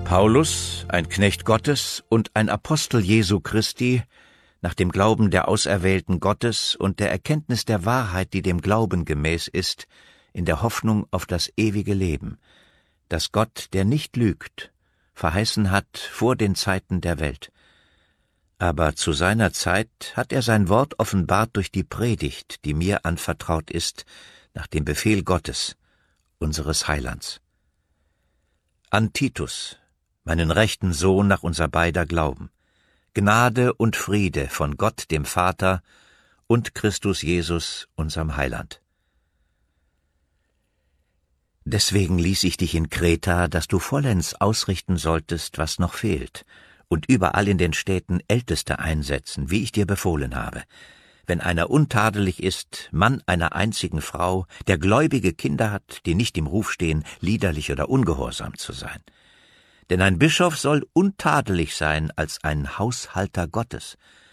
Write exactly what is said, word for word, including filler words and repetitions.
Paulus, ein Knecht Gottes und ein Apostel Jesu Christi, nach dem Glauben der Auserwählten Gottes und der Erkenntnis der Wahrheit, die dem Glauben gemäß ist, in der Hoffnung auf das ewige Leben, das Gott, der nicht lügt, verheißen hat vor den Zeiten der Welt. Aber zu seiner Zeit hat er sein Wort offenbart durch die Predigt, die mir anvertraut ist, nach dem Befehl Gottes, unseres Heilands. An Titus, meinen rechten Sohn nach unser beider Glauben, Gnade und Friede von Gott dem Vater und Christus Jesus, unserem Heiland. Deswegen ließ ich dich in Kreta, dass du vollends ausrichten solltest, was noch fehlt, und überall in den Städten Älteste einsetzen, wie ich dir befohlen habe. Wenn einer untadelig ist, Mann einer einzigen Frau, der gläubige Kinder hat, die nicht im Ruf stehen, liederlich oder ungehorsam zu sein. Denn ein Bischof soll untadelig sein als ein Haushalter Gottes,